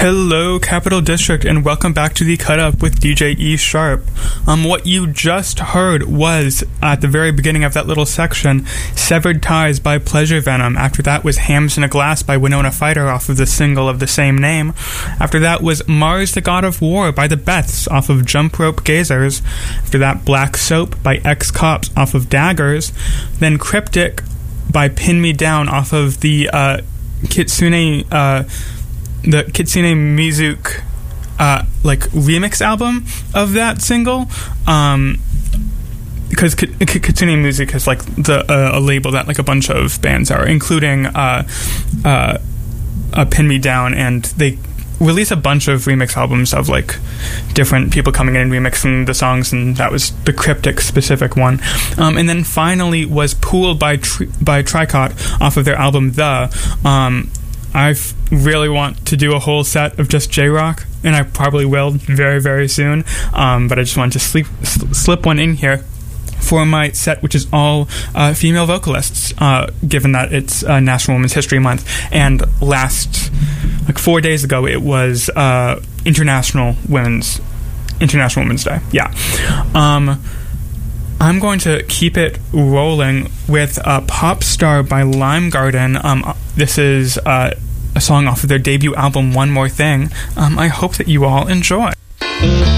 Hello, Capital District, and welcome back to the Cut Up with DJ E Sharp. What you just heard was, at the very beginning of that little section, Severed Ties by Pleasure Venom. After that was Hams in a Glass by Winona Fighter off of the single of the same name. After that was Mars the God of War by the Beths off of Jump Rope Gazers. After that, Black Soap by X-Cops off of Daggers. Then Cryptic by Pin Me Down off of the Kitsune Mizuki remix album of that single, because Kitsune Mizuki is like a label that like a bunch of bands are, including Pin Me Down, and they release a bunch of remix albums of like different people coming in and remixing the songs, and that was the Cryptic specific one. And then finally was Pool by Tricot off of their album The. I really want to do a whole set of just J-Rock, and I probably will very, very soon, but I just wanted to slip one in here for my set, which is all female vocalists, given that it's National Women's History Month, and 4 days ago it was International Women's Day. Yeah. I'm going to keep it rolling with Pop Star by Lime Garden. This is a song off of their debut album, One More Thing. I hope that you all enjoy.